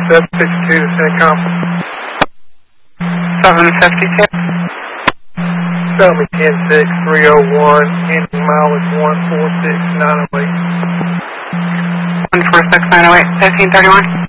762 to Centcom. 752. Tell me 106-301, ending mileage 146-908. 146-908, 1531.